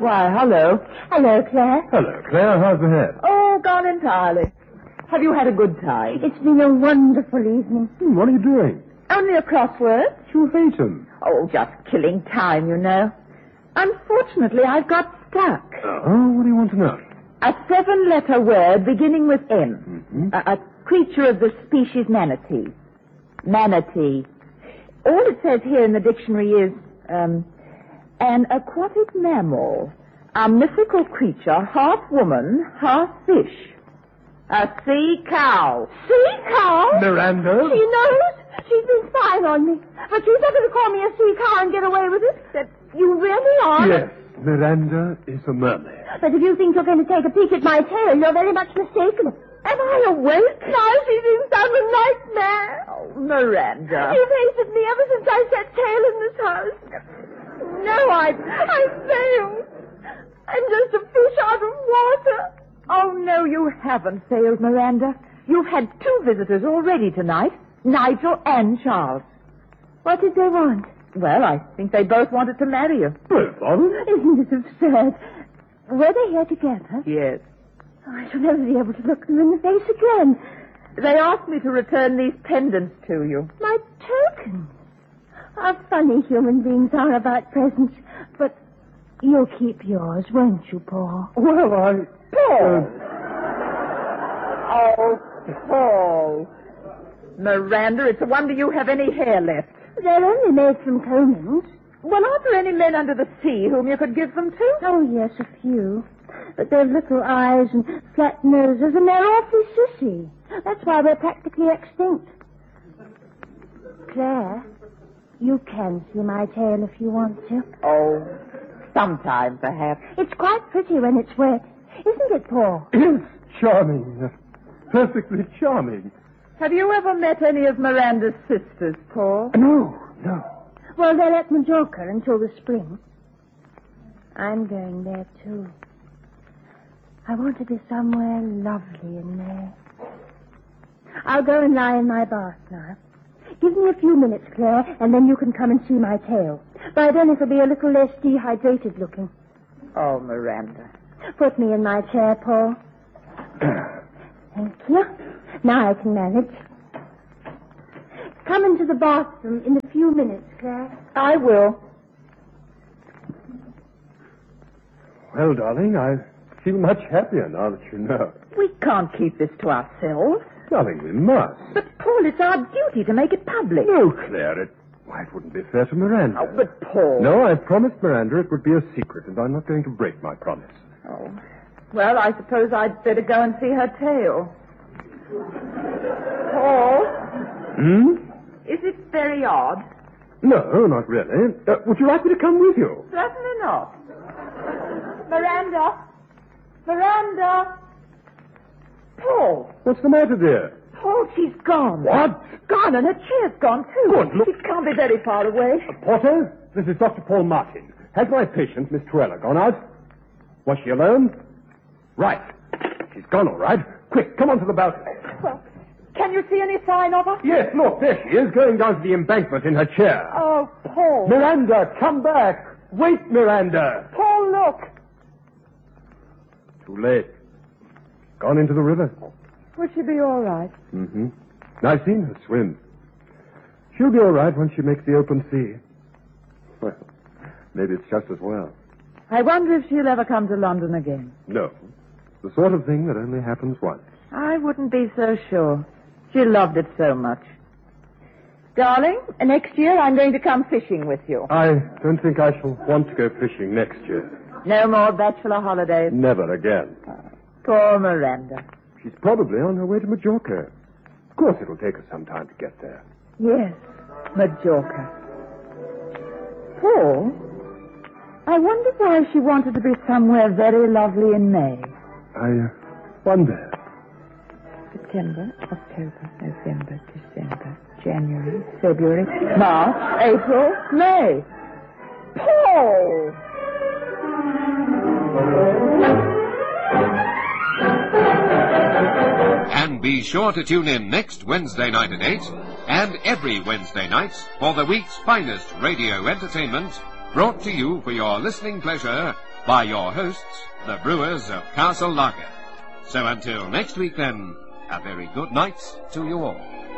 Why, hello. Hello, Claire. Hello, Claire. How's the head? Oh, gone entirely. Have you had a good time? It's been a wonderful evening. What are you doing? Only a crossword. You hate him. Oh, just killing time, you know. Unfortunately, I've got stuck. Oh, what do you want to know? A 7-letter word beginning with M. A creature of the species manatee. Manatee. All it says here in the dictionary is, an aquatic mammal. A mythical creature, half woman, half fish. A sea cow. Sea cow? Miranda? She knows. She's been spying on me. But she's not going to call me a sea cow and get away with it. You really are? Yes, Miranda is a mermaid. But if you think you're going to take a peek at my tail, you're very much mistaken. Am I awake? No, she's in some nightmare. Oh, Miranda. You've hated me ever since I set tail in this house. No, I failed. I'm just a fish out of water. Oh, no, you haven't failed, Miranda. You've had 2 visitors already tonight, Nigel and Charles. What did they want? Well, I think they both wanted to marry you. Isn't it absurd? Were they here together? Yes. Oh, I shall never be able to look them in the face again. They asked me to return these pendants to you. My tokens. How funny human beings are about presents. But you'll keep yours, won't you, Paul? Well, Paul! Oh, Paul. Miranda, it's a wonder you have any hair left. They're only made from conings. Well, aren't there any men under the sea whom you could give them to? Oh, yes, a few. But they've little eyes and flat noses, and they're awfully sissy. That's why we're practically extinct. Claire, you can see my tail if you want to. Oh, sometime, perhaps. It's quite pretty when it's wet. Isn't it, Paul? it's charming. Perfectly charming. Have you ever met any of Miranda's sisters, Paul? No. Well, they're at Majorca until the spring. I'm going there, too. I want to be somewhere lovely in May. I'll go and lie in my bath now. Give me a few minutes, Claire, and then you can come and see my tail. By then it'll be a little less dehydrated looking. Oh, Miranda. Put me in my chair, Paul. Thank you. Now I can manage. Come into the bathroom in a few minutes, Claire. I will. Well, darling, I feel much happier now that you know. We can't keep this to ourselves. Darling, we must. But, Paul, it's our duty to make it public. No, Claire, it wouldn't be fair to Miranda. Oh, but, Paul... No, I promised Miranda it would be a secret, and I'm not going to break my promise. Oh. Well, I suppose I'd better go and see her tail. Paul? Is it very odd? No, not really. Would you like me to come with you? Certainly not. Miranda! Paul! What's the matter, dear? Paul, she's gone. What? Gone, and her chair's gone, too. Good, look. She can't be very far away. Porter, this is Dr. Paul Martin. Has my patient, Miss Truella, gone out? Was she alone? Right. She's gone, all right. Quick, come on to the balcony. Well, can you see any sign of her? Yes, look, there she is, going down to the embankment in her chair. Oh, Paul. Miranda, come back. Wait, Miranda. Paul, look. Too late. Gone into the river. Will she be all right? Mm-hmm. I've seen her swim. She'll be all right once she makes the open sea. Well, maybe it's just as well. I wonder if she'll ever come to London again. No. The sort of thing that only happens once. I wouldn't be so sure. She loved it so much. Darling, next year I'm going to come fishing with you. I don't think I shall want to go fishing next year. No more bachelor holidays. Never again. Poor Miranda. She's probably on her way to Majorca. Of course it'll take her some time to get there. Yes, Majorca. Paul, I wonder why she wanted to be somewhere very lovely in May. I wonder. September, October, November, December, January, February, March, April, May. Paul! And be sure to tune in next Wednesday night at 8 and every Wednesday night for the week's finest radio entertainment, brought to you for your listening pleasure by your hosts, the brewers of Castle Lager. So until next week then, a very good night to you all.